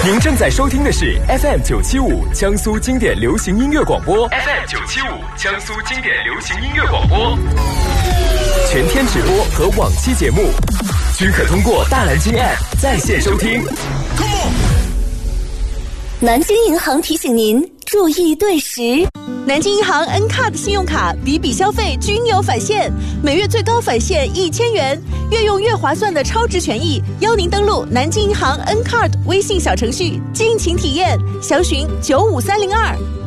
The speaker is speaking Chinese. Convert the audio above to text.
您正在收听的是 FM975 江苏经典流行音乐广播 ，FM975 江苏经典流行音乐广播，全天直播和往期节目均可通过大蓝鲸 App 在线收听。 南京银行提醒您注意对时。 南京银行 N-Card 信用卡笔笔消费均有返现，每月最高返现1000元，越用越划算的超值权益，邀您登录南京银行 N-Card 微信小程序尽情体验，详询95302。